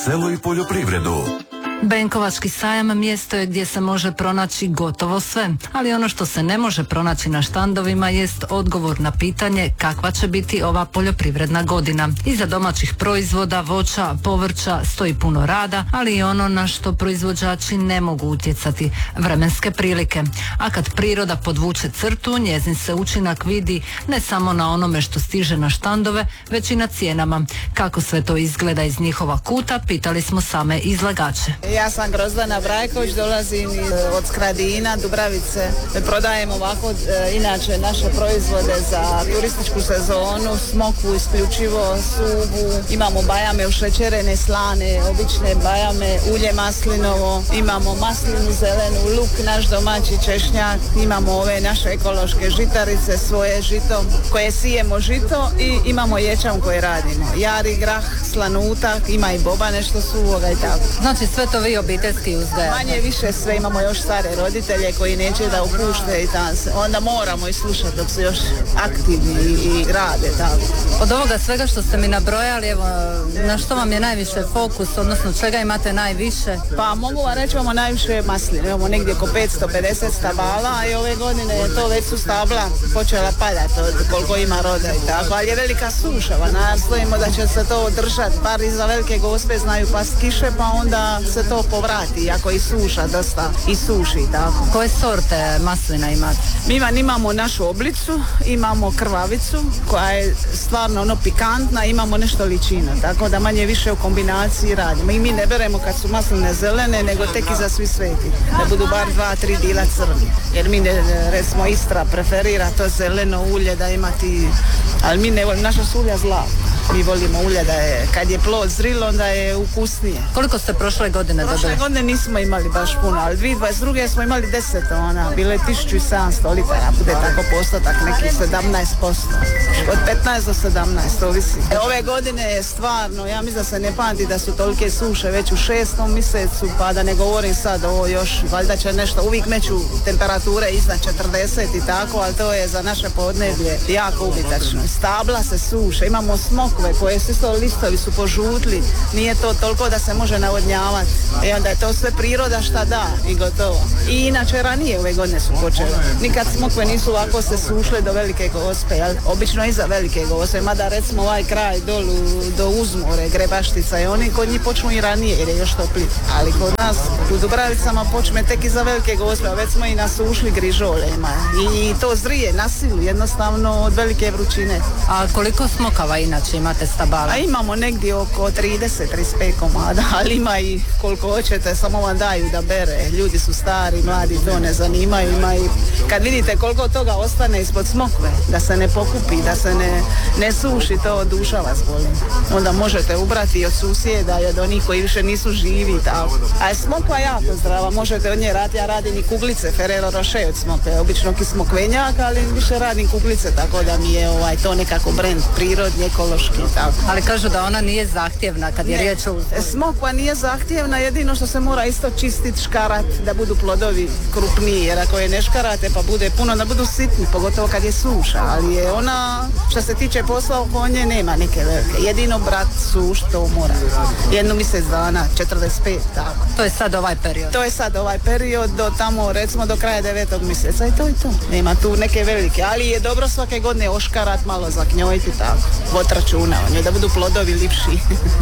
selo i poljoprivredu. Benkovački sajam mjesto je gdje se može pronaći gotovo sve, ali ono što se ne može pronaći na štandovima jest odgovor na pitanje kakva će biti ova poljoprivredna godina. Iza domaćih proizvoda, voća, povrća stoji puno rada, ali i ono na što proizvođači ne mogu utjecati, vremenske prilike. A kad priroda podvuče crtu, njezin se učinak vidi ne samo na onome što stiže na štandove, već i na cijenama. Kako sve to izgleda iz njihova kuta, pitali smo same izlagače. Ja sam Grozdana Brajković, dolazim od Skradina, Dubravice. Prodajem ovako inače naše proizvode za turističku sezonu, smokvu isključivo, suvu. Imamo bajame ušećerene, slane, obične bajame, ulje maslinovo, imamo maslinu zelenu, luk naš domaći, češnjak, imamo ove naše ekološke žitarice, svoje žito koje sijemo žito i imamo ječam koje radimo. Jari, grah, slanutak, ima i boba nešto suvoga i tako. Znači sve to vi obiteljski uzgajate? Manje više sve, imamo još stare roditelje koji neće da upušte i onda moramo i slušati dok su još aktivni i rade tako. Od ovoga svega što ste mi nabrojali, evo, na što vam je najviše fokus, odnosno čega imate najviše? Pa mogu vam reći, imamo najviše masline, imamo negdje oko 550 stabala i ove godine to već su stabla počela padati od koliko ima roda i tako, ali je velika suša, nastojimo da će se to održati, bar iza Velike Gospe znaju past kiše pa onda se to povrati, ako i suša dosta i suši tako. Koje sorte maslina imate? Mi imamo našu oblicu, imamo krvavicu koja je stvarno ono pikantna, imamo nešto ličina, tako da manje više u kombinaciji radimo. I mi ne beremo kad su masline zelene, nego tek iza svi sveti, da budu bar 2-3 dila crni. Jer mi recimo Istra preferira to zeleno ulje da imati, ali mi ne volimo, naša su ulja zlatna. Mi volimo ulje da je, kad je plod zrilo, onda je ukusnije. Koliko ste prošle godine dobili? Prošle godine nismo imali baš puno, ali 2022. smo imali 10 tona, bile 1700 litara, bude tako postotak, neki 17%. Od 15 do 17, ovisi. Ove godine je stvarno, ja mislim da se ne pamti da su tolike suše već u 6. mjesecu, pa da ne govorim sad ovo još, valjda će nešto, uvijek meću temperature iznad 40 i tako, ali to je za naše podneblje jako ubitačno. Stabla se suše, imamo smokve koje su isto listovi su požutli, nije to toliko da se može navodnjavati. I onda je to sve priroda šta da i gotovo. I inače ranije ove godine su počele. Nikad smokve nisu ovako se sušle do Velike Gospe, jel? Obično iza Velike Gospe, mada recimo ovaj kraj dolu do Uzmore, Grebaštica i oni kod njih počnu i ranije jer je još topli. Ali kod nas u Dubravicama počne tek iza Velike Gospe, a već smo i nasušli grižolema. I to zrije na silu, jednostavno od velike vrućine. A koliko smokava inače imate stabala? A imamo negdje oko 30-35 komada, ali ima i koliko hoćete, samo vam daju da bere. Ljudi su stari, mladi, to ne zanimaju. Ima i, kad vidite koliko toga ostane ispod smokve, da se ne pokupi, da se ne suši, to duša vas boli. Onda možete ubrati od susjeda i od onih koji više nisu živi. Tako. A je smokva jako zdrava, možete od nje raditi, ja radim i kuglice, Ferrero Rocher od smokve, obično ki smokvenjak, ali više radim kuglice, tako da mi je to nekako brend prirodni, ekološki. Tako. Ali kažu da ona nije zahtjevna kad je riječ o... Smokva nije zahtjevna, jedino što se mora isto čistiti, škarat, da budu plodovi krupniji, jer ako je ne škarate pa bude puno, da budu sitni, pogotovo kad je suša, ali je ona, što se tiče posla oko nje, nema neke velike, jedino brat suš, to mora. 1 mjesec dana, 45, tako. To je sad ovaj period? To je sad ovaj period, do tamo, recimo do kraja 9. mjeseca i to je to. Nema tu neke velike, ali je dobro svake godine oškarat, malo zaknjojiti, tako. Vod računa o njoj, da budu plodovi lipši.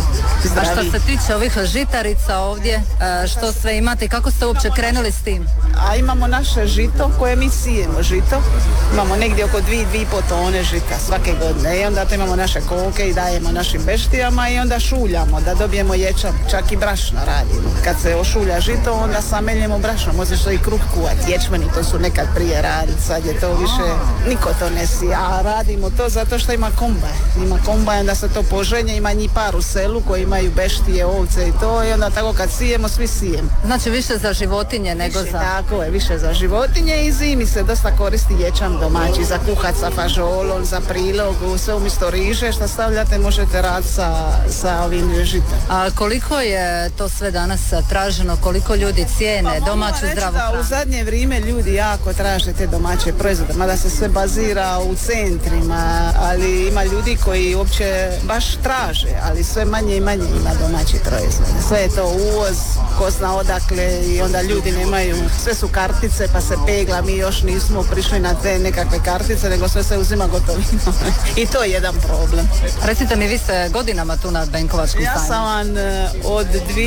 A što se tiče ovih žitarica ovdje, što sve imate i kako ste uopće krenuli s tim? A imamo naše žito koje mi sijemo žito. Imamo negdje oko 2,5 tone žita svake godine i onda to imamo naše koke i dajemo našim beštijama i onda šuljamo da dobijemo ječam, čak i brašno radimo. Kad se ošulja žito onda sameljemo brašno, može se i kruh kuvati, ječmeni to su nekad prije raditi, sad je to više, niko to ne sije, a radimo to zato što ima kombaj. Ima kombaj, onda se to poženje, ima njih par u selu koji imaju beštije, ovce i to i onda tako kad sijemo, svi sijemo. Znači više za životinje nego više, za... Tako je, više za životinje i zimi se dosta koristi ječam domaći, za kuhat sa fažolom, za prilogu, sve umjesto riže što stavljate možete raditi sa ovim žitom. A koliko je to sve danas traženo, koliko ljudi cijene domaću zdravu hranu? U zadnje vrijeme ljudi jako traže te domaće proizvode, mada se sve bazira u centrima, ali ima ljudi koji uopće uopće baš traže, ali sve manje i manje ima domaći proizvod. Sve je to uvoz, ko zna odakle i onda ljudi nemaju, sve su kartice pa se pegla, mi još nismo prišli na te nekakve kartice, nego sve se uzima gotovinom. I to je jedan problem. Recite mi, vi ste godinama tu na Benkovačkom sajmu. Ja sam vam od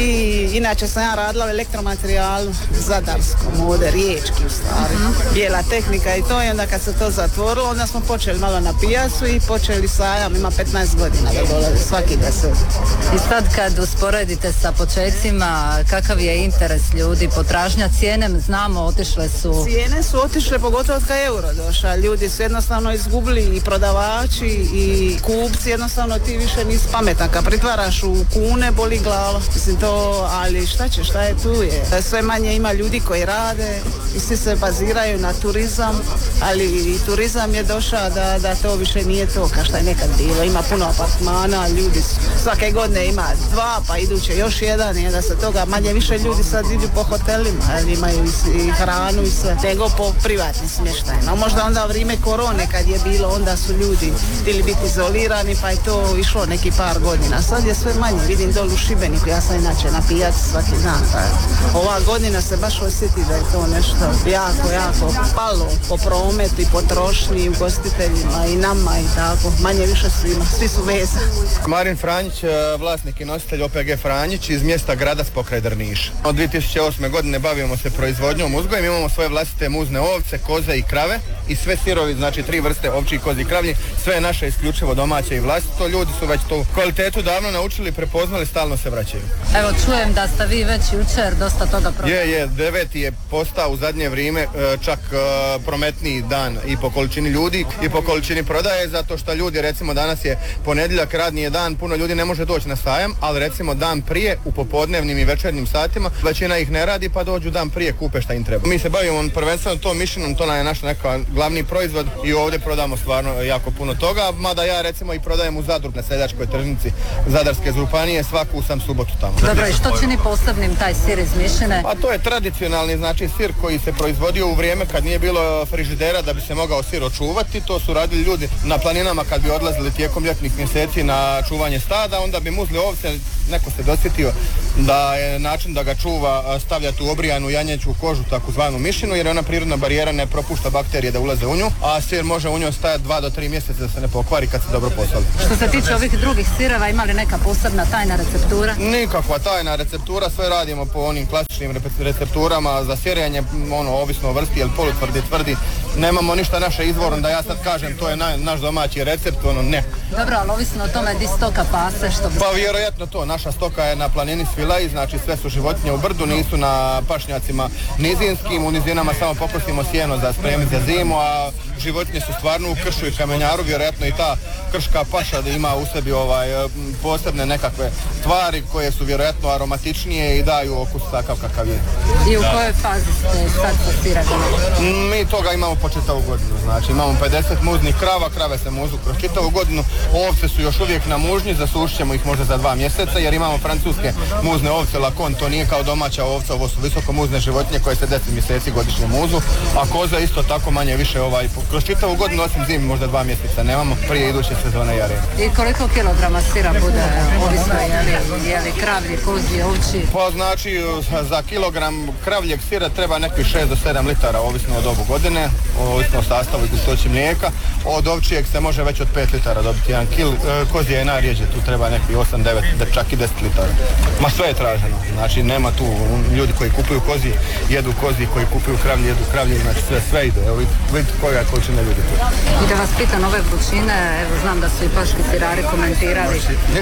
inače sam ja radila u elektromaterijalu zadarskom, ovdje riječki u stvari. Bijela tehnika i to, i onda kad se to zatvorilo, onda smo počeli malo na pijacu i počeli sajam, ima 15 godina da dolazi svaki 10. I sad kad usporedite sa počecima, kakav je interes ljudi, potražnja, cijene, znamo, otišle su... Cijene su otišle, pogotovo od kad je euro došao. Ljudi su jednostavno izgubili, i prodavači i kupci, jednostavno ti više nisi pametan. Kad pritvaraš u kune, boli glava. Mislim to, ali šta je tu je. Sve manje ima ljudi koji rade i svi se baziraju na turizam, ali i turizam je došao da to više nije to kao što je nekad bilo. Ima puno apartmana, ljudi svake godine ima 2, pa iduće još jedan, i onda se toga manje više ljudi sad idu po hotelima, ali imaju i hranu i sve, nego po privatnim smještajima. Možda onda u vrijeme korone kad je bilo, onda su ljudi htjeli biti izolirani, pa je to išlo neki par godina. Sad je sve manje, vidim dolu u Šibeniku, ja sam inače na pijaci svaki dan. Ova godina se baš osjeti da je to nešto jako palo po prometu i potrošnji, ugostiteljima i nama i tako, manje više svima, svi su vezani. Marin Franjić, vlasnik i nositelj OPG Franjić iz mjesta Gradac pokraj Drniša. Od 2008. godine bavimo se proizvodnjom, uzgojem, imamo svoje vlastite muzne ovce, koze i krave i sve sirovi, znači 3 vrste ovčji, kozi i kravlji, sve je naše isključivo domaće i vlastito. Ljudi su već tu kvalitetu davno naučili, prepoznali, stalno se vraćaju. Evo, čujem da ste vi već jučer dosta toga prodali. Je, 9. je postao u zadnje vrijeme čak prometniji dan i po količini ljudi i po količini prodaje, zato što ljudi, recimo danas je ponedjeljak, radni je dan, puno ljudi ne može doći na sajam, ali recimo dan prije u popodnevnim i večernjim satima većina ih ne radi, pa dođu dan prije, kupe šta im treba. Mi se bavimo prvenstveno tom mišinom, to nam je naš neka glavni proizvod i ovdje prodamo stvarno jako puno toga, mada ja recimo i prodajem u Zadru na seljačkoj tržnici Zadarske županije, svaku sam subotu tamo. Dobro, i što čini posebnim taj sir iz mišine? A to je tradicionalni, znači sir koji se proizvodio u vrijeme kad nije bilo frižidera da bi se mogao sir očuvati. To su radili ljudi na planinama kad bi odlazili tijekom ljetnih mjeseci na čuvanje stada, onda bi muzli ovce, neko se dosjetio da je način da ga čuva stavljati u obrijanu janjeću kožu, takozvanu mišinu, jer ona prirodna barijera ne propušta bakterije da ulaze u nju, a sir može u njoj stajati 2 do 3 mjeseca da se ne pokvari kad se dobro posoli. Što se tiče ovih drugih sireva, ima li neka posebna tajna receptura? Nikakva tajna receptura, sve radimo po onim klasičnim recepturama za sirenje, ovisno o vrsti, jel polutvrdi, tvrdi. Nemamo ništa naše izvorno da ja sad kažem to je naš domaći recept, ne. Dobro, ali ovisno o tome di stoka pase, što bi... Pa vjerojatno to, naša stoka je na planini Svilaj, znači sve su životinje u brdu, nisu na pašnjacima nizinskim, u nizinama samo pokosimo sjeno za spremiti za zimu, a životinje su stvarno u kršu i kamenjaru, vjerojatno i ta krška paša da ima u sebi posebne nekakve tvari koje su vjerojatno aromatičnije i daju okus takav kakav je. I u kojoj fazi ste sad sa sirakom? Mi toga imamo po čitavu godinu, znači imamo 50 muznih krava, krave se muzu kroz čitavu godinu, ovce su još uvijek na mužnji, zasušit ćemo ih možda za 2 mjeseca jer imamo francuske muzne ovce Lacon, to nije kao domaća ovca, ovo su visoko muzne životinje koje se 10 mjeseci godišnje muzu, a koza isto tako manje više kroz čitavu godinu osim zimi možda 2 mjeseca nemamo prije iduće sezone jare. I koliko kilograma sira bude ovisno je li kravlji, kozji, ovči? Pa znači za kilogram kravljeg sira treba nekih 6 do 7 litara ovisno od dobu godine, ovisno o sastavu i gustoći mlijeka. Od ovčijeg se može već od 5 litara dobiti 1 kil, kozije je najrijeđe, tu treba nekih 8, 9, čak i 10 litara. Ma sve je traženo, znači nema tu, ljudi koji kupuju kozi jedu kozi, koji kupuju kravlji jedu kravlji, znači sve ide, evo vidite koja količina ljudi tu. I da vas pitam ove vrućine, evo znam da su i paški sirari komentirali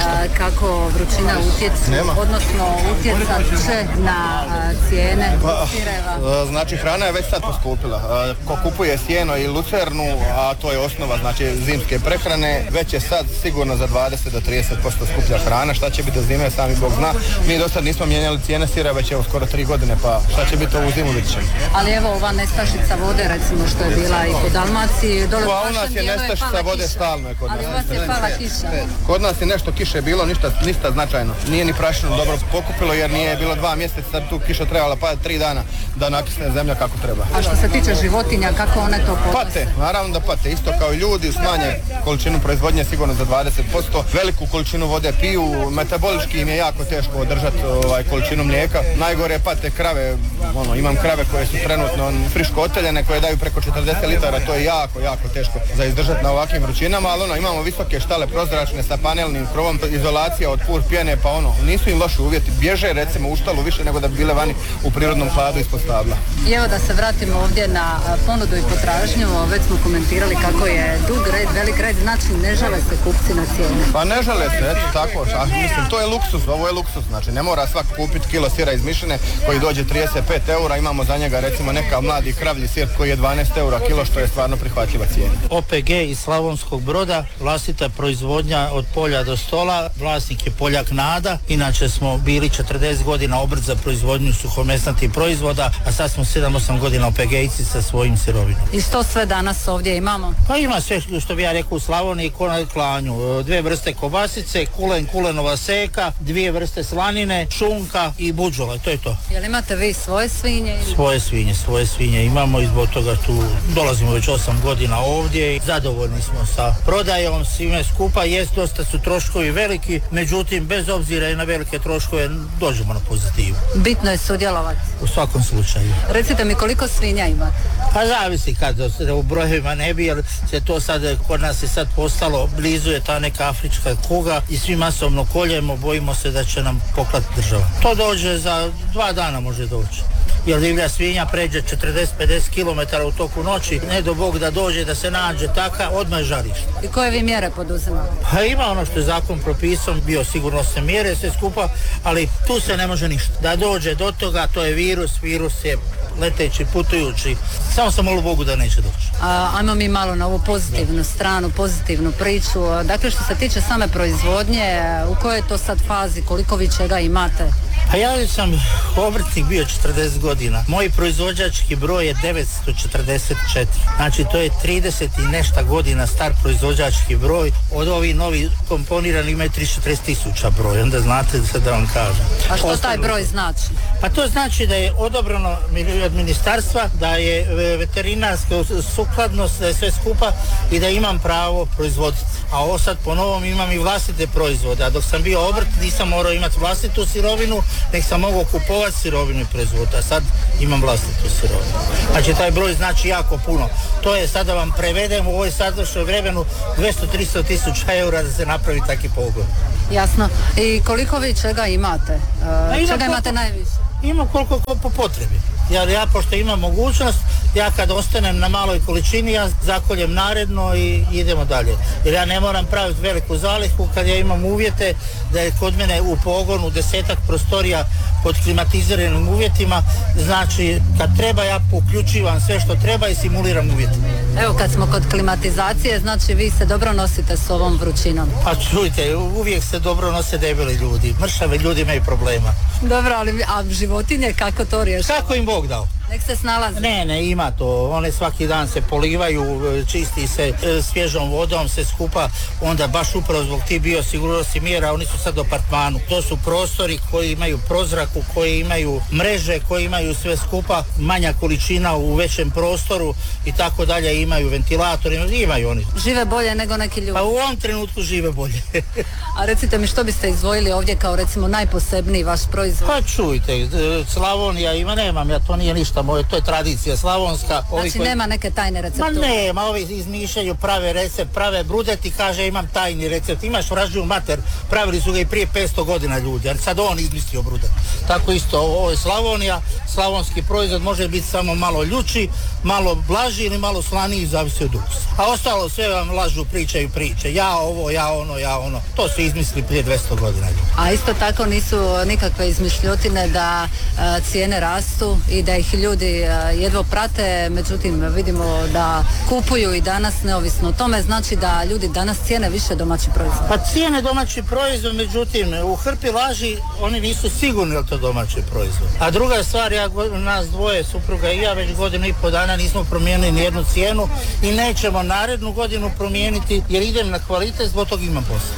kako vrućina utjecat će na cijene sireva. Znači hrana je već sad poskupila, ko kupuje sjeno i lucernu, a to je osnova znači zimske prehrane, već je sad sigurno za 20 do 30% skuplja hrana, šta će biti do zime sami Bog zna. Mi do sad nismo mijenjali cijene sira već evo skoro 3 godine, pa šta će biti ovu zimu vidit ćemo. Ali evo ova nestašica vode recimo što je bila i kod Dalmaciji, dole pa u nas je nestašica vode stalno je kod nas. Ali u vas je pala kiša. Kod nas je nešto kiše bilo, ništa značajno. Nije ni prašinu dobro pokupilo jer nije bilo 2 mjeseca, tu kiša trebala padati 3 dana da nakisne zemlja kako treba. A što se tiče životinja, kako one to podnose? Pate, naravno da pate, isto kao i ljudi, smanje količinu proizvodnje sigurno za 20%, veliku količinu vode piju, metabolički im je jako teško održati količinu mlijeka. Najgore pate krave, imam krave koje su trenutno friško oteljene, koje daju preko 40 litara, to je jako teško za izdržati na ovakvim vrućinama, ali imamo visoke štale prozračne sa panelnim krovom, izolacija od pur pjene, pa nisu im loši uvjeti, bježe recimo u štalu više nego da bi bile vani u prirodnom hladu ispod stabla. I evo da se vratimo ovdje na ponudu i potražnju, već smo komentirali kako je dug red, velik red, znači ne žale se kupci na cijene. Pa ne žale se, eto tako, mislim to je luksuz, ovo je luksuz, znači ne mora svak kupiti kilo sira iz Mišine koji dođe 35 eura, imamo za njega recimo neka mladi kravlji sir koji je 12 eura kilo, što je stvarno prihvatljiva cijena. OPG iz Slavonskog Broda, vlastita proizvodnja od polja do stola, vlasnik je Poljak Nada, inače smo bili 40 godina obrt za proizvodnju suhomesnatih proizvoda, a sad smo 7-8 godina OPG-ici sa svojim sirovinom. I što sve danas ovdje imamo? Pa ima sve što bi ja rekao u Slavoniji ko na klanju. 2 vrste kobasice, kulenova seka, 2 vrste slanine, šunka i budžola, to je to. Jel imate vi svoje svinje? Svoje svinje imamo i zbog toga tu dolazimo već 8 godina ovdje i zadovoljni smo sa prodajom, svime skupa, dosta su troškovi veliki, međutim bez obzira i na velike troškove dođemo na pozitivu. Bitno je sudjelovati. U svakom slučaju. Recite mi koliko svinja imate? Pa zavisi kad u brojevima ne bi, jer se to sad, kod nas je sad postalo, blizu je ta neka afrička kuga i svi masovno koljemo, bojimo se da će nam poklati država. To dođe za 2 dana može doći. Jer divlja svinja pređe 40-50 km u toku noći, ne do Bog da dođe da se nađe taka, odmah je žarište. I koje vi mjere poduzimate? Pa ima ono što je zakon propisao, biosigurnosne mjere, sve skupa, ali tu se ne može ništa. Da dođe do toga, to je virus je leteći, putujući, samo se molu Bogu da neće doći. Ajmo mi malo na ovu pozitivnu stranu, pozitivnu priču. Dakle, što se tiče same proizvodnje, u kojoj je to sad fazi, koliko vi čega imate? A ja sam obrtnik bio 40 godina. Moj proizvođački broj je 944. Znači to je 30 i nešto godina star proizvođački broj. Od ovih novi komponirani imaju 340 tisuća broj. Onda znate da vam kažem. A što taj broj znači? Pa to znači da je odobreno od ministarstva, da je veterinarska sukladnost, da je sve skupa i da imam pravo proizvoditi. A ovo sad po novom imam i vlastite proizvode. A dok sam bio obrt nisam morao imati vlastitu sirovinu, nek sam mogao kupovati sirovinu i proizvoditi, a sad imam vlastitu sirovinu. Znači taj broj znači jako puno. To je, sad da vam prevedem, u ovoj sadašnjoj vremenu 200-300 tisuća eura da se napravi taki pogon. Jasno. I koliko vi čega imate? Čega imate najviše? Ima koliko po potrebi. Jer ja, pošto imam mogućnost, ja kad ostanem na maloj količini, ja zakoljem naredno i idemo dalje. Jer ja ne moram praviti veliku zalihu kad ja imam uvjete da je kod mene u pogonu 10-ak prostorija pod klimatiziranim uvjetima. Znači, kad treba, ja uključivam sve što treba i simuliram uvjete. Evo, kad smo kod klimatizacije, znači vi se dobro nosite s ovom vrućinom. Pa čujte, uvijek se dobro nose debeli ljudi. Mršavi ljudi imaju problema. Dobro, ali a životinje kako to rješava? Kako im Bog dao? Nek se snalaze. Ne, ima to. One svaki dan se polivaju, čisti se svježom vodom, se skupa, onda baš upravo zbog tih biosigurnosti mjera, oni su sad u apartmanu. To su prostori koji imaju prozraku, koji imaju mreže, koji imaju sve skupa, manja količina u većem prostoru i tako dalje, imaju ventilator, imaju oni. Žive bolje nego neki ljudi? Pa u ovom trenutku žive bolje. A recite mi, što biste izdvojili ovdje kao recimo najposebniji vaš proizvod? Pa čujte, Slavonija ima, nemam, ja to nije ništa moje, to je tradicija slavonska. Znači nema neke tajne recepture? Ma nema, ovi izmišljaju, prave recept, prave brudet i kaže imam tajni recept. Imaš vraždiju mater, pravili su ga i prije 500 godina ljudi, jer sad on izmislio brudet. Tako isto, ovo je Slavonija, slavonski proizvod može biti samo malo ljuči, malo blaži ili malo slaniji, zavisi od ukusa. A ostalo sve vam lažu, pričaju priče. Ja ovo, ja ono. To su izmislili prije 200 godina ljudi. A isto tako nisu nikakve izmišljotine da cijene rastu i da ih ljudi jedva prate, međutim vidimo da kupuju i danas neovisno o tome, znači da ljudi danas cijene više domaći proizvod. Pa cijene domaći proizvod, međutim u hrpi laži oni nisu sigurni da to domaći proizvod. A druga stvar, nas dvoje, supruga i ja, već 1,5 dana nismo promijenili nijednu cijenu i nećemo narednu godinu promijeniti jer idem na kvalitet, zbog toga imam posao.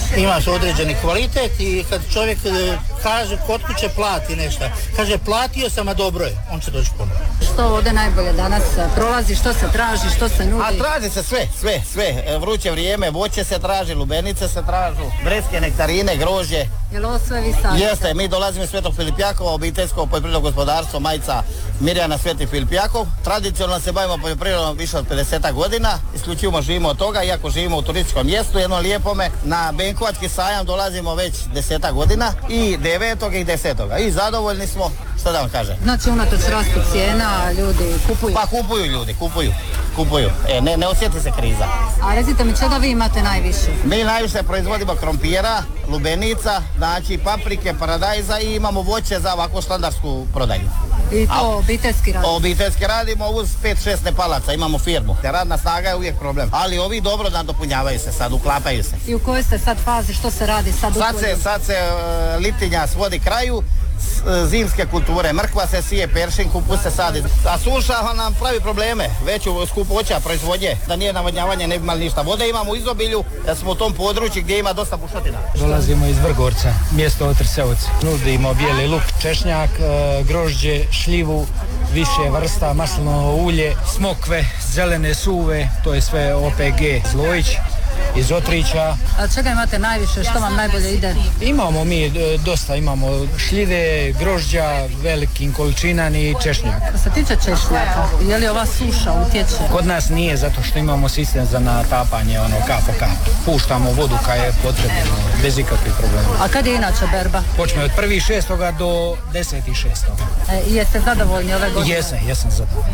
imaš određeni kvalitet i kad čovjek kaže kod kuće plati nešto, kaže platio sam, a dobro je, on će doći ponovno. Što ovdje najbolje danas prolazi, što se traži, što se nudi? A traži se sve. Vruće vrijeme, voće se traži, lubenice se tražu, breskve, nektarine, grožđe. Je li ovo sve vi sadite? Jeste, mi dolazimo iz Svetog Filip Jakova, obiteljsko poljoprivredno gospodarstvo Majica Mirjana Sveti Filip Jakov. Tradicionalno se bavimo poljoprivredom više od 50 godina, isključivo živimo od toga, iako živimo u turističkom mjestu, jedno lijepome. Na Benkovački sajam dolazimo već 10 godina i 9. i 10. I zadovoljni smo, što da vam kažem. Znači unatoč rastu cijena ljudi kupuju? Pa kupuju ljudi, kupuju. Ne osjeti se kriza. A recite mi, čega vi imate najviše? Mi najviše proizvodimo krompira, lubenica, znači paprike, paradajza i imamo voće za ovakvu standardsku prodaju. I to obiteljski radimo? Obiteljski radimo uz 5-6 Nepalaca, imamo firmu. Radna snaga je uvijek problem, ali ovi dobro nadopunjavaju se sad, uklapaju se. I u kojoj ste sad fazi, što se radi sad? Sad se litinja svodi kraju, zimske kulture, mrkva se sije, peršin, kupus se sadi. A suša nam pravi probleme, veću skupoća proizvodnje, da nije navodnjavanje, ne bi imali ništa. Vode imamo u izobilju, da smo u tom području gdje ima dosta bušotina. Dolazimo iz Vrgorca, mjesto Otrseoci. Nudimo bijeli luk, češnjak, grožđe, šljivu, više vrsta, maslinovo ulje, smokve, zelene suve, to je sve OPG Zlojić iz Otrića. A čega imate najviše, što vam najbolje ide? Imamo mi dosta, imamo šljive, grožđa, velikim količinan i češnjak. Što se tiče češnjaka, je li ova suša utječe? Kod nas nije, zato što imamo sistem za natapanje, kap po kap. Puštamo vodu kad je potrebno, bez ikakvih problema. A kad je inače berba? Počne od 1.6. do 10.6. Jeste zadovoljni ove godine? Jesam zadovoljni.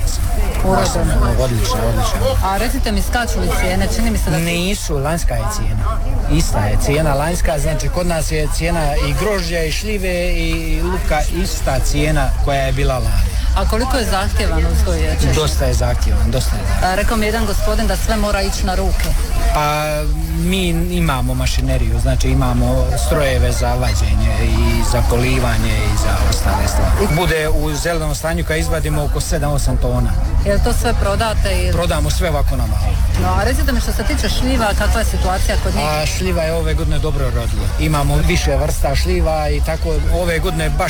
Odlično. A recite mi, skaču li cijene? Čini mi se da... Nisu, lanjska je cijena. Ista je cijena lanjska, znači kod nas je cijena i grožđa i šljive i luka ista cijena koja je bila lani. A koliko je zahtjevan uzgoj češnjaka? Dosta je zahtjevan. Rekao mi jedan gospodin da sve mora ići na ruke. Pa mi imamo mašineriju, znači imamo strojeve za vađenje i za polivanje i za ostale stvari. Bude u zelenom stanju kad izvadimo oko 7-8 tona. Jel to sve prodate? Prodamo sve ovako na malo. No, a recite mi, što se tiče šljiva, kakva je situacija kod njih? A šljiva je ove godine dobro rodila. Imamo više vrsta šljiva i tako ove godine baš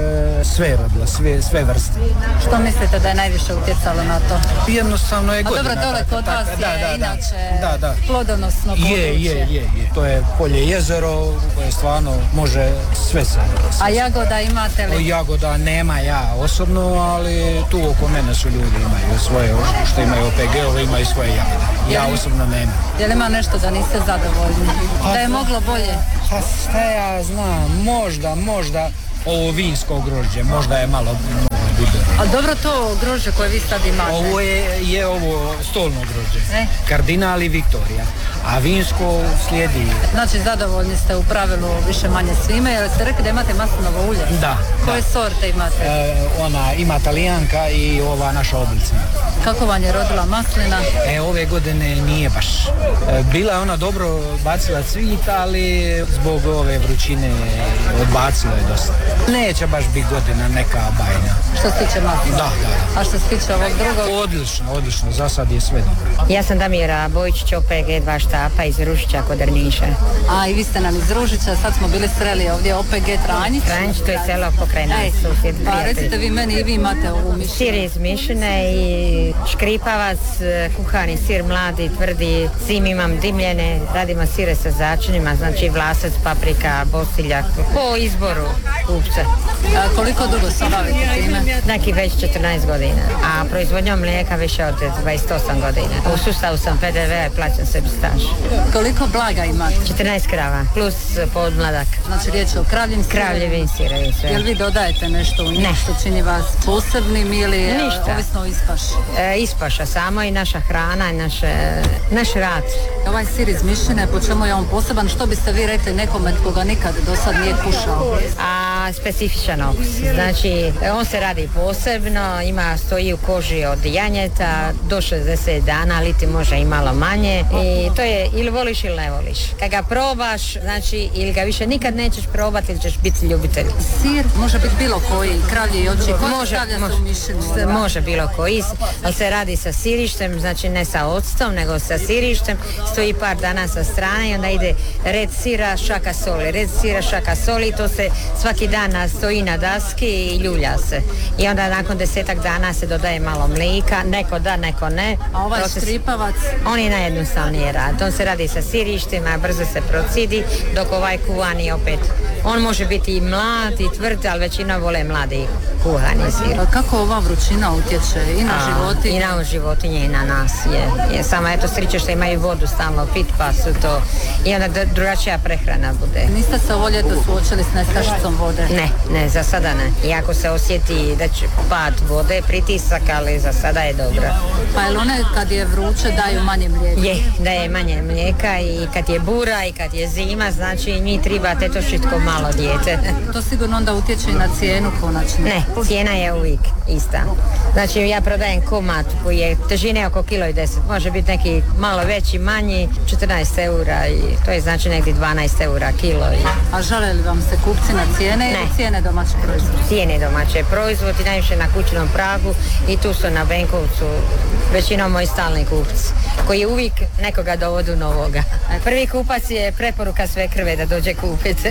sve rodila, sve vrste. Što mislite da je najviše utjecalo na to? Jednostavno je godina. A dobro, dole kod vas je inače plodonosno područje. Je. To je polje jezero koje stvarno može sve se. A jagoda imate li? Jagoda nema ja osobno, ali tu oko mene su ljudi imaju svoje, što imaju OPG-ove, imaju svoje jagode. Ja osobno nemam. Je li ima nešto da niste zadovoljni? Da je moglo bolje? Pa šta ja znam, možda ovo vinsko grožđe, možda je malo bude. A dobro, to grožđe koje vi sad imate? Ovo je ovo stolno grožđe. Kardinal i Viktorija. A vinsko slijedi. Znači zadovoljni ste u pravilu više manje svime, jer ste rekli da imate maslinovo ulje? Da. Koje sorte imate? Ona ima Talijanka i ova naša oblica. Kako vam je rodila maslina? Ove godine nije baš. Bila je ona dobro bacila cvit, ali zbog ove vrućine odbacila je dosta. Neće baš biti godina neka bajna. Što se tiče maslina? Da. A što se tiče ovog drugog? Odlično, za sad je sve dobro. Ja sam Damira Bojičić, OPG 2 štapa iz Ružića kod Drniša. A i vi ste nam iz Ružića, sad smo bili sreli ovdje OPG Tranjić. Tranjić, to je selo pokraj nas, susjed. Pa recite vi meni, i vi imate ovu mišinu. Sir iz mišine i škripavac, kuhani sir mladi, tvrdi, zim imam dimljene, radimo sire sa začinima, znači vlasac, paprika, bosiljak, po izboru kupca. A koliko dugo se bavite time? Neki već 14 godina, a proizvodnjom mlijeka više od 28 godina. U sustavu sam PDV-a i plaćam sebi staž. Koliko blaga imate? 14 krava, plus podmladak. Znači riječ je o kravljevim sirovi sve. Jel vi dodajete nešto u njih što čini vas posebnim ili ovisno o ispaši? Ispaša samo i naša hrana i naš rad. Ovaj sir iz mišine, po čemu je on poseban? Što biste vi rekli nekome koga nikad do sad nije kušao? ima specifičan okus. Znači, on se radi posebno, stoji u koži od janjeta do 60 dana, ali ti može i malo manje. I to je ili voliš ili ne voliš. Kad ga probaš, znači, ili ga više nikad nećeš probati ili ćeš biti ljubitelj. Sir može biti bilo koji, kravlji oči, može bilo koji, ali se radi sa sirištem, znači ne sa octom, nego sa sirištem. Stoji par dana sa strane i onda ide red sira, šaka soli, red sira, šaka soli, to se svaki dan stoji na daski i ljulja se. I onda nakon 10 dana se dodaje malo mlika, neko da, neko ne. A ovaj štripavac? On je najjednostavnije rad. On se radi sa sirištima, brzo se procidi, dok ovaj kuvani opet. On može biti i mlad i tvrd, ali većina vole mladi kuhani sir. Kako ova vrućina utječe i na životinje? I na životinje i na nas je. Samo eto sriće što imaju vodu stalno pit, pa su to i onda drugačija prehrana bude. Niste se ovo ljeto suočili s nestašicom vode? Ne, za sada ne. Iako se osjeti da će pad vode, pritisak, ali za sada je dobro. Pa jel one kad je vruće daju manje mlijeka? Daje manje mlijeka i kad je bura i kad je zima, znači njih treba tetošiti ko malo dijete. To sigurno onda utječe i na cijenu konačno? Ne, cijena je uvijek ista. Znači ja prodajem komad koji je težine oko 1,10 kg. Može biti neki malo veći, manji, 14 eura i to je znači negdje 12 eura kilo. A žale li vam se kupci na cijene ili cijene domaće proizvode? Cijene domaće proizvodi, najviše na kućnom pragu i tu su na Benkovcu većinom moji stalni kupci koji uvijek nekoga dovodu novoga. Prvi kupac je preporuka sve krve da dođe kupiti.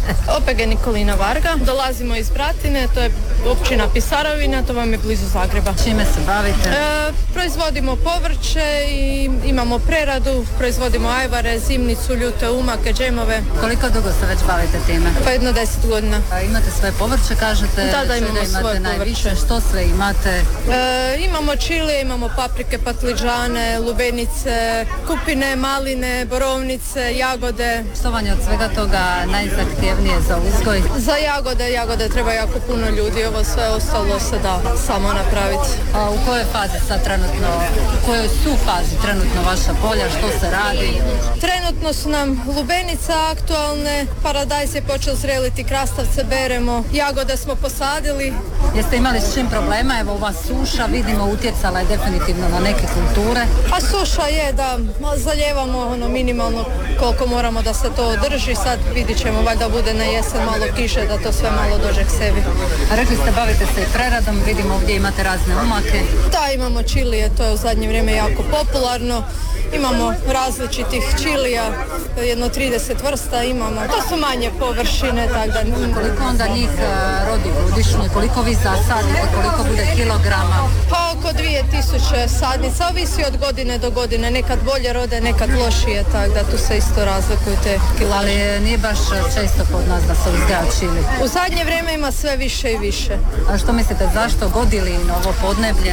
OPG Nikolina Varga, dolazimo iz Bratine, to je općina Pisarovina, to vam je blizu Zagreba. Čime se bavite? Proizvodimo povrće i imamo preradu, proizvodimo ajvare, zimnicu, ljute umake, džemove. Koliko dugo se već bavite time? Pa jedno 10 godina. Imate svoje povrće, kažete? Da, imamo svoje povrće. Što sve imate? Imamo čilije, imamo paprike, patliđane, lubenice, kupine, maline, borovnice, jagode. Što vam je od svega toga najzahtjevnije za uzgoj? Za jagode treba jako puno ljudi, ovo sve ostalo se da samo napraviti. A u kojoj fazi sad trenutno, u kojoj su fazi trenutno vaša polja, što se radi? Trenutno su nam lubenice aktualne, paradajz je počeo zreliti, krastavce beremo, jagode smo posadili. Jeste imali s čim problema? Evo ova suša, vidimo, utjecala je definitivno na neke kulture. A suša je da zalijevamo minimalno koliko moramo da se to održi, sad vidit ćemo, valjda bude na jesen malo kiše da to sve malo dođe k sebi. A rekli ste bavite se i preradom, vidimo ovdje imate razne umake. Da, imamo čilije, to je u zadnje vrijeme jako popularno. Imamo različitih čilija, jedno 30 vrsta imamo. To su manje površine, tako da... Koliko onda njih rodi godišnje, koliko vi zasadite, koliko bude kilograma? Pa oko 2000 sadnica, ovisi od godine do godine, nekad bolje rode, nekad lošije, tako da tu se isto razlikuju te kilaže. Ali nije baš često kod nas da se uzgaja čili. U zadnje vrijeme ima sve više i više. A što mislite, zašto godili ovo podneblje?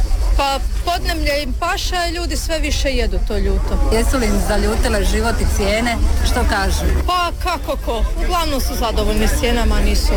Pa podneblje im paša i ljudi sve više jedu to ljuto. Jesu li im zaljutile život i cijene? Što kažu? Pa kako ko? Uglavnom su zadovoljni s cijenama, nisu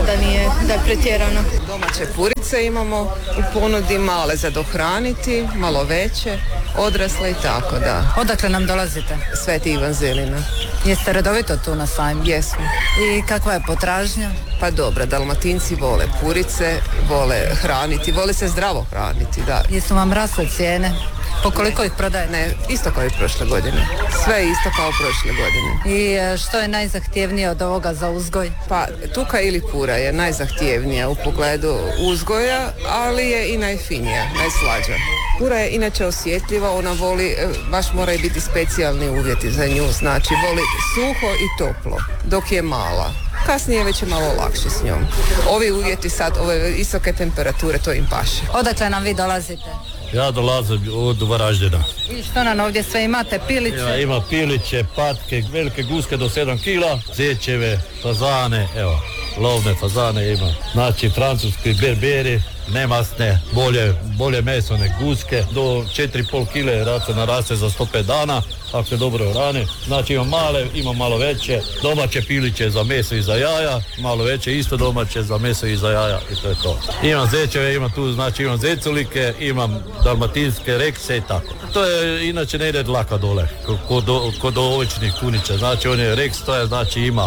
da je pretjerano. Domaće purice imamo u ponudi, male za dohraniti, malo veće, odrasle i tako da. Odakle nam dolazite? Sveti Ivan Zelina. Jeste redovito tu na sajmu? Jesmo. I kakva je potražnja? Pa dobra, Dalmatinci vole purice, vole hraniti, vole se zdravo hraniti, da. Jesu vam rasle cijene? Po koliko ih prodaje? Ne, isto kao i prošle godine. Sve je isto kao prošle godine. I što je najzahtjevnije od ovoga za uzgoj? Pa tuka ili pura je najzahtjevnija u pogledu uzgoja, ali je i najfinija, najslađa. Pura je inače osjetljiva, ona voli, baš moraju biti specijalni uvjeti za nju, znači voli suho i toplo, dok je mala. Kasnije već je malo lakše s njom. Ovi uvjeti sad, ove visoke temperature, to im paše. Odakle nam vi dolazite? Ja dolazim od Varaždina. I što nam ovdje sve imate? Piliće? Ja, ima piliće, patke, velike guske do 7 kila, zečeve, fazane, evo, lovne fazane ima. Znači, francuski berberi, nemasne, bolje mesone guske, do 4,5 kile raca naraste za 105 dana, ako se dobro rane. Znači ima male, ima malo veće, domaće piliće za meso i za jaja, malo veće isto domaće za meso i za jaja i to je to. Imam zečeve, imam tu, znači imam zeculike, imam dalmatinske rekse i tako. To je inače ne ide dlaka dole, kod ovičnih kunića, znači on je reks, to je znači ima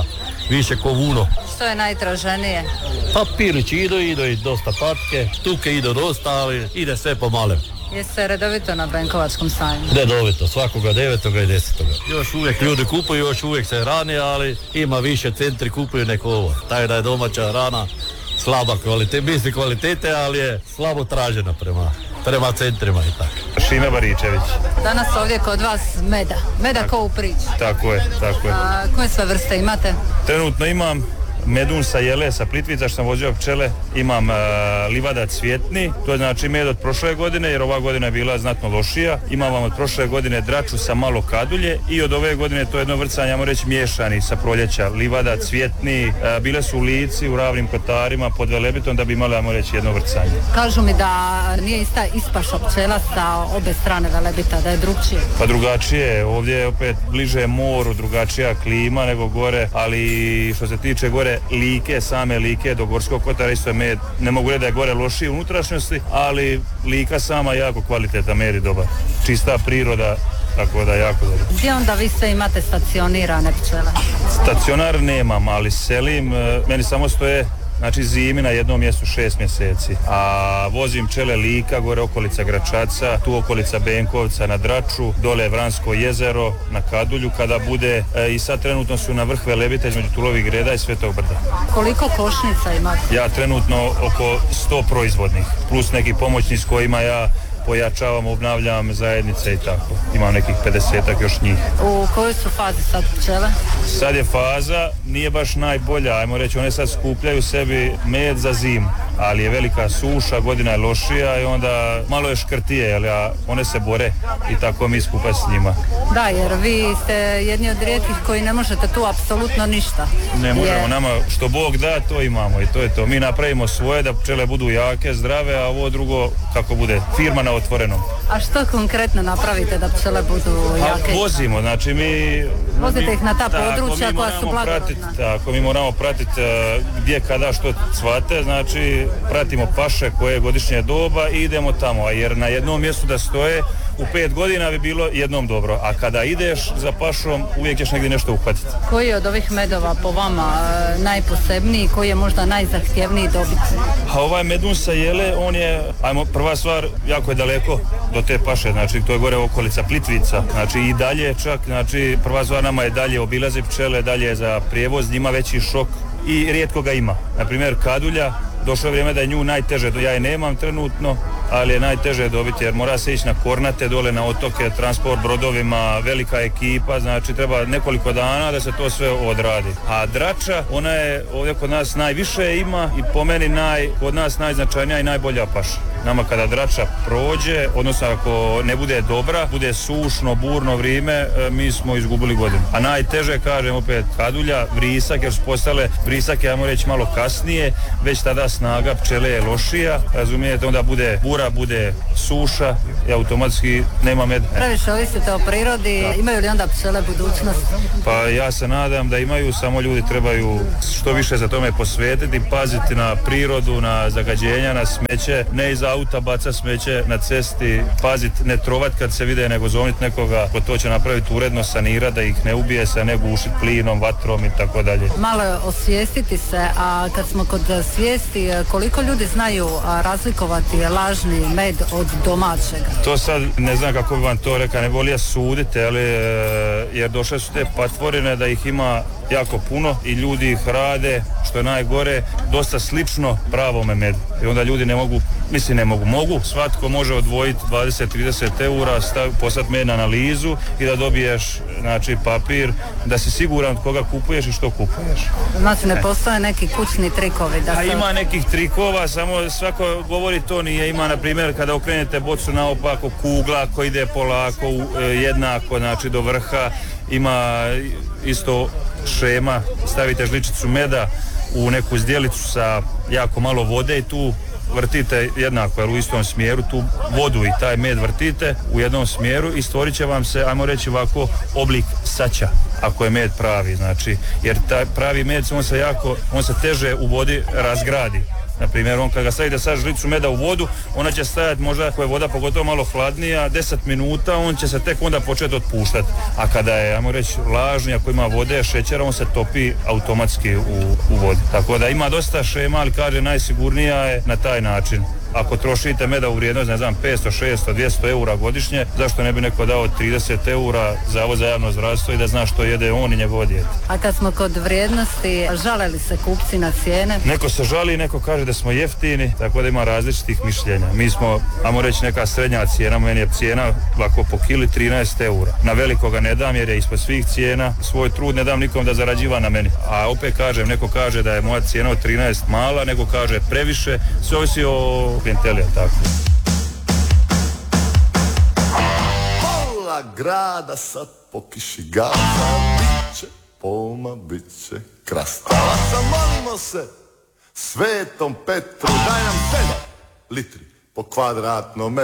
više ko vuno. Što je najtraženije? Pa pilići idu i dosta patke, štuke idu dosta, ali ide sve po malem. Jeste redovito na Benkovačkom sajmu? Redovito, svakoga 9. i 10. Još uvijek ljudi kupuju, još uvijek se hrani, ali ima više centri kupuju neko ovo. Taj da je domaća hrana slaba kvalitete, ali je slabo tražena prema centrima i tako. Šime Baričević. Danas ovdje kod vas meda ko u priči. Tako je. A koje sve vrste imate? Trenutno imam medun sa Jele, sa Plitvica, što sam vozio pčele, imam livada cvjetni, to je znači med od prošle godine, jer ova godina je bila znatno lošija. Imam vam od prošle godine draču sa malo kadulje i od ove godine to je jedno vrcanje, ajmo reći, miješani sa proljeća, livada cvjetni, bile su u Lici, u Ravnim Kotarima, pod Velebitom, da bi imali, ajmo reći, jedno vrcanje. Kažu mi da nije ista ispaša pčela sa obe strane Velebita, da je drugčije. Pa drugačije, ovdje je opet bliže moru, drugačija klima nego gore, ali što se tiče gore same Like do Gorskog Kotara isto je med, ne mogu reći da je gore lošiji u unutrašnjosti, ali Lika sama jako kvalitetan med i dobar. Čista priroda, tako da jako dobro. Gdje onda vi sve imate stacionirane pčele? Stacionar nemam, ali selim, meni samo stoje znači zimi na jednom mjestu 6 mjeseci, a vozim pčele Lika, gore okolica Gračaca, tu okolica Benkovca na Draču, dole Vransko jezero, na Kadulju kada bude, i sad trenutno su na vrh Velebita između Tulovih greda i Svetog brda. Koliko košnica imate? Ja trenutno oko 100 proizvodnih, plus neki pomoćni s kojima ja pojačavam, obnavljam zajednice i tako. Imam nekih 50-ak još njih. U kojoj su fazi sad pčele? Sad je faza, nije baš najbolja, ajmo reći, one sad skupljaju sebi med za zimu, ali je velika suša, godina je lošija i onda malo je škrtije, a one se bore i tako mi skupa s njima. Da, jer vi ste jedni od rijetkih koji ne možete tu apsolutno ništa. Ne možemo, nama što Bog da, to imamo i to je to. Mi napravimo svoje da pčele budu jake, zdrave, a ovo drugo kako bude, firma na otvorenom. A što konkretno napravite da pčele budu jake? Vozimo, znači mi... Vozite ih na ta područja koja su blagorodna. Tako, mi moramo pratiti gdje, kada, što cvate, znači pratimo paše koje je godišnje doba i idemo tamo, a jer na jednom mjestu da stoje u 5 godina bi bilo jednom dobro, a kada ideš za pašom uvijek ćeš negdje nešto uhvatiti. Koji je od ovih medova po vama najposebniji, koji je možda najzahtjevniji dobiti? A ovaj medun sa Jele, on je, prva stvar, jako je daleko do te paše, znači to je gore okolica Plitvica, znači i dalje čak, znači prva stvar nama je dalje obilazi pčele, dalje je za prijevoz, njima veći šok i rijetko ga ima. Naprimjer kadulja, došlo je vrijeme da je nju najteže, ja je nemam trenutno, ali je najteže dobiti jer mora se ići na Kornate, dole na otoke, transport brodovima, velika ekipa, znači treba nekoliko dana da se to sve odradi. A drača, ona je ovdje kod nas najviše ima i po meni kod nas najznačajnija i najbolja paša. Nama kada drača prođe, odnosno ako ne bude dobra, bude sušno, burno vrijeme, mi smo izgubili godinu. A najteže, kažem opet, kadulja, vrisak, jer su postale vrisak, ajmo reći malo kasnije, već tada snaga pčele je lošija, razumijete, onda bude bura, bude suša i automatski nema meda. Previše ovisite o prirodi, da. Imaju li onda pčele budućnost? Pa ja se nadam da imaju, samo ljudi trebaju što više za tome posvetiti, paziti na prirodu, na zagađenja, na smeće, ne iz auta baca smeće na cesti, paziti, ne trovat kad se vide, nego zovniti nekoga ko to će napraviti uredno, sanirati da ih ne ubije se, ne gušiti plinom, vatrom i tako dalje. Malo je osvijestiti se, a kad smo kod svijesti, koliko ljudi znaju razlikovati lažni med od domaćeg? To sad ne znam kako bi vam to rekao, ne volija suditi, ali jer došle su te patvorine da ih ima jako puno i ljudi ih rade, što je najgore, dosta slično pravome medu. I onda ljudi ne mogu, svatko može odvojiti 20-30 eura, poslati med na analizu i da dobiješ, znači, papir, da si siguran od koga kupuješ i što kupuješ. Znači ne postoje neki kućni trikovi? A ima nekih trikova, samo svako govori to nije. Ima, na primjer, kada okrenete bocu naopako, kugla koja ide polako, jednako, znači do vrha, ima isto šema, stavite žličicu meda u neku zdjelicu sa jako malo vode i tu vrtite jednako, jer u istom smjeru, tu vodu i taj med vrtite u jednom smjeru i stvorit će vam se, ajmo reći ovako, oblik saća, ako je med pravi, znači, jer taj pravi med, on se teže u vodi razgradi. Na primjer, on kad ga stavite sad žlicu meda u vodu, ona će stajati možda ako je voda pogotovo malo hladnija, 10 minuta, on će se tek onda početi otpuštati. A kada je, ajmo reći, vlažni, ako ima vode, šećera, on se topi automatski u vodi. Tako da ima dosta šema, ali kaže najsigurnija je na taj način. Ako trošite meda u vrijednost, ne znam, 500, 600, 200 eura godišnje, zašto ne bi neko dao 30 eura Zavod za javno zdravstvo i da zna što jede on i njegovo dijete. A kad smo kod vrijednosti, žale li se kupci na cijene? Neko se žali, neko kaže da smo jeftini, tako da ima različitih mišljenja. Mi smo, ajmo reći, neka srednja cijena, meni je cijena ovako po kili 13 eura. Na velikoga ne dam jer je ispod svih cijena, svoj trud ne dam nikom da zarađiva na meni. A opet kažem, neko kaže da je moja cijena od 13 mala, neko kaže previše, sve ovisi o klijentelija, tako. Pola grada sad po kiši gaza, biće poma, biće krastavaca. Molimo se Svetom Petru, daj nam 7 litri po kvadratnom metru.